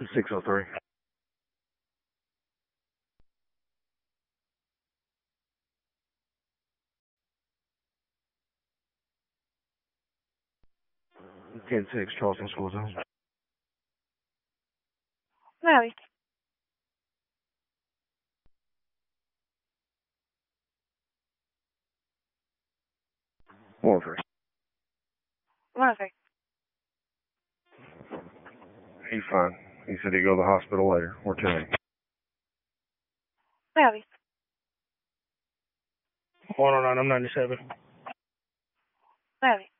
603. Ten six Charleston School Zone. Maui. One three. 103. He's fine. He said he'd go to the hospital later. We're telling him. Maui. 109, I'm 97. Maui.